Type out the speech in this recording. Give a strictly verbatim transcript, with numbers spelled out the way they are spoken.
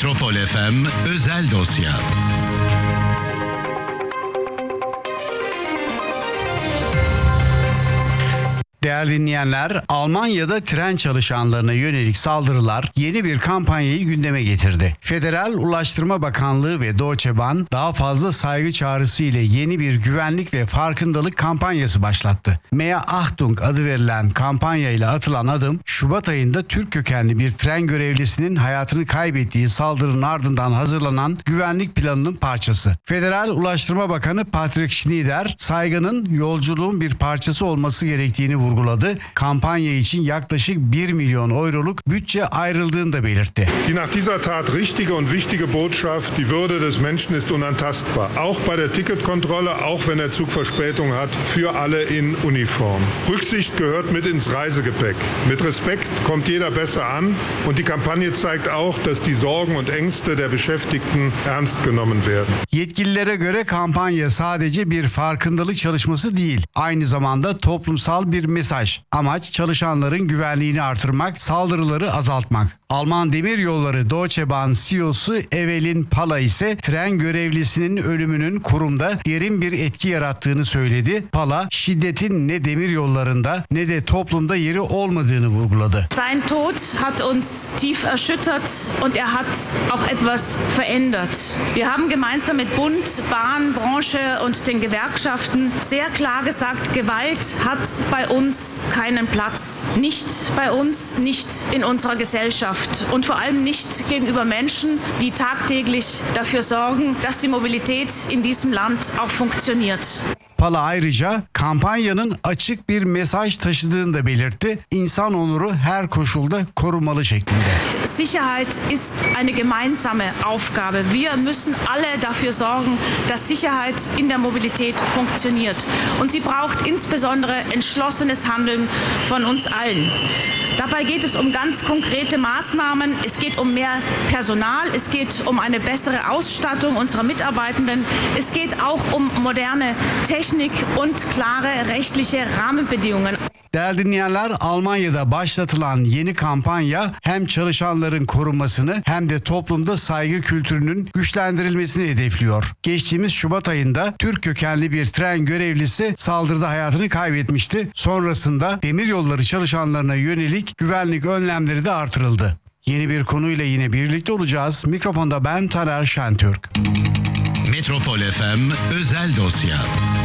Metropol F M özel dosya. Değerli dinleyenler, Almanya'da tren çalışanlarına yönelik saldırılar yeni bir kampanyayı gündeme getirdi. Federal Ulaştırma Bakanlığı ve Deutsche Bahn daha fazla saygı çağrısı ile yeni bir güvenlik ve farkındalık kampanyası başlattı. Mehr Achtung adı verilen kampanya ile atılan adım, Şubat ayında Türk kökenli bir tren görevlisinin hayatını kaybettiği saldırının ardından hazırlanan güvenlik planının parçası. Federal Ulaştırma Bakanı Patrick Schneider, saygının yolculuğun bir parçası olması gerektiğini vurguladı. Kampanya için yaklaşık bir milyon euroluk bütçe ayrıldığını da belirtti. Die nach dieser Tat richtige und wichtige Botschaft, die Würde des Menschen ist unantastbar. Auch bei der Ticketkontrolle, auch wenn der Zug Verspätung hat, für alle in Uniform. Rücksicht gehört mit ins Reisegepäck. Mit Respekt kommt jeder besser an und die Kampagne zeigt auch, dass die Sorgen und Ängste der Beschäftigten ernst genommen werden. Yetkililere göre kampanya sadece bir farkındalık çalışması değil, aynı zamanda toplumsal bir mesaj. Amaç çalışanların güvenliğini artırmak, saldırıları azaltmak. Alman Demiryolları Deutsche Bahn C E O'su Evelyn Pala ise tren görevlisinin ölümünün kurumda derin bir etki yarattığını söyledi. Pala, şiddetin ne demiryollarında ne de toplumda yeri olmadığını vurguladı. Sein Tod hat uns tief erschüttert und er hat auch etwas verändert. Wir haben gemeinsam mit Bund, Bahn, Branche und den Gewerkschaften sehr klar gesagt, Gewalt hat bei uns keinen Platz. Nicht bei uns, nicht in unserer Gesellschaft. Und vor allem nicht gegenüber Menschen, die tagtäglich dafür sorgen, dass die Mobilität in diesem Land auch funktioniert. Pala ayrıca kampanyanın açık bir mesaj taşıdığını da belirtti. İnsan onuru her koşulda korunmalı şeklinde. Sicherheit ist eine gemeinsame Aufgabe. Wir müssen alle dafür sorgen, dass Sicherheit in der Mobilität funktioniert. Und sie braucht insbesondere entschlossenes Handeln von uns allen. Dabei geht es um ganz konkrete Maßnahmen. Es geht um mehr Personal. Es geht um eine bessere Ausstattung unserer Mitarbeitenden. Es geht auch um moderne Technik und klare rechtliche Rahmenbedingungen. Değerli dinleyenler, Almanya'da başlatılan yeni kampanya hem çalışanların korunmasını hem de toplumda saygı kültürünün güçlendirilmesini hedefliyor. Geçtiğimiz Şubat ayında Türk kökenli bir tren görevlisi saldırıda hayatını kaybetmişti. Sonrasında demiryolları çalışanlarına yönelik güvenlik önlemleri de artırıldı. Yeni bir konuyla yine birlikte olacağız. Mikrofonda ben Taner Şentürk. Metropol F M özel dosya.